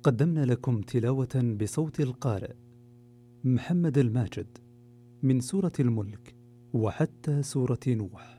قدمنا لكم تلاوة بصوت القارئ محمد الماجد من سورة الملك وحتى سورة نوح.